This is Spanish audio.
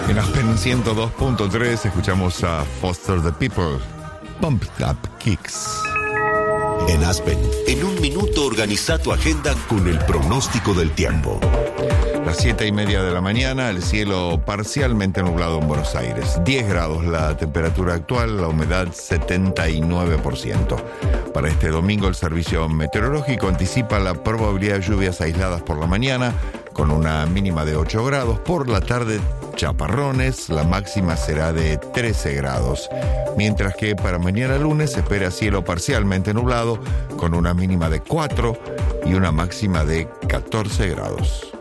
En Aspen 102.3 escuchamos a Foster the People, Pumped Up Kicks. En Aspen, en un minuto organiza tu agenda con el pronóstico del tiempo. Las 7:30 de la mañana, el cielo parcialmente nublado en Buenos Aires. 10 grados la temperatura actual, la humedad 79%. Para este domingo, el servicio meteorológico anticipa la probabilidad de lluvias aisladas por la mañana, con una mínima de 8 grados. Por la tarde, chaparrones, la máxima será de 13 grados. Mientras que para mañana lunes se espera cielo parcialmente nublado, con una mínima de 4 y una máxima de 14 grados.